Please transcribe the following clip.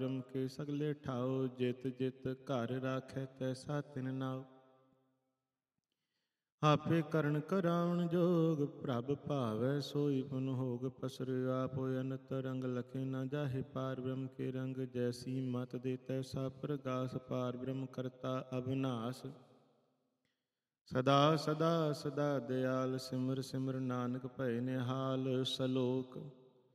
ब्रह्म के सगले ठाओ, जित जित घर राखै तैसा तिन नाओ। आपे करण कराउन जोग, प्रभ भावै सोई पुन होग। पसर आप होय अनत रंग, लखे न जाहे पार। ब्रह्म के रंग जैसी मत दे तैसा प्रगास, पार ब्रह्म करता अविनाश। सदा सदा सदा दयाल, सिमर सिमर नानक भय निहाल। सलोक